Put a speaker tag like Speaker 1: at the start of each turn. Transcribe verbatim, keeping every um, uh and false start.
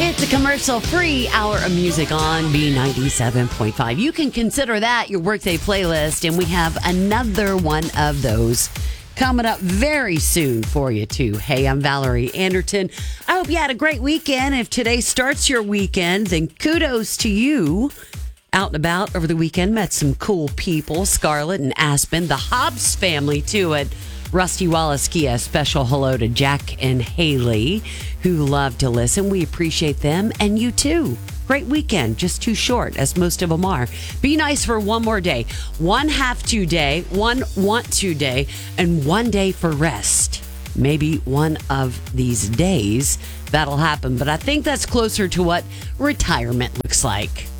Speaker 1: It's a commercial-free hour of music on B ninety-seven point five. You can consider that your workday playlist, and we have another one of those coming up very soon for you, too. Hey, I'm Valerie Anderton. I hope you had a great weekend. If today starts your weekend, then kudos to you. Out and about over the weekend, met some cool people, Scarlett and Aspen, the Hobbs family, too, at Rusty Wallachia. Special hello to Jack and Haley, who love to listen. We appreciate them, and you too. Great weekend, just too short, as most of them are. Be nice for one more day. One have to day, one want to day, and one day for rest. Maybe one of these days that'll happen, but I think that's closer to what retirement looks like.